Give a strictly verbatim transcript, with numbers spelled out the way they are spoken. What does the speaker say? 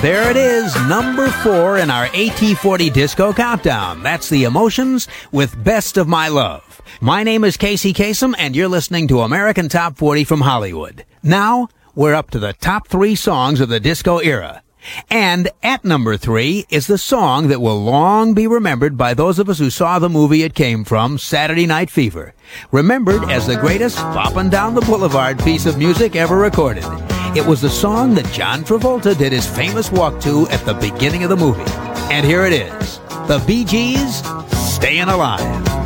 there it is, number four in our A T forty Disco Countdown. That's The Emotions with Best of My Love. My name is Casey Kasem, and you're listening to American Top forty from Hollywood. Now, we're up to the top three songs of the disco era. And at number three is the song that will long be remembered by those of us who saw the movie it came from, Saturday Night Fever. Remembered as the greatest boppin' down the boulevard piece of music ever recorded. It was the song that John Travolta did his famous walk to at the beginning of the movie. And here it is, the Bee Gees, Stayin' Alive.